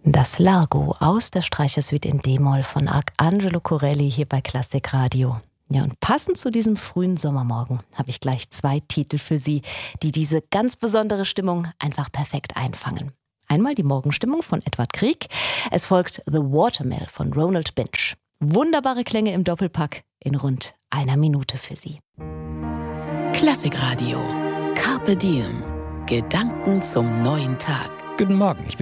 Das Largo aus der Streichersuite in D-Moll von Arcangelo Corelli hier bei Klassikradio. Ja, und passend zu diesem frühen Sommermorgen habe ich gleich 2 Titel für Sie, die diese ganz besondere Stimmung einfach perfekt einfangen. Einmal die Morgenstimmung von Edvard Grieg. Es folgt The Watermill von Ronald Binch. Wunderbare Klänge im Doppelpack in rund 1 Minute für Sie. Klassikradio. Carpe Diem. Gedanken zum neuen Tag. Guten Morgen, ich bin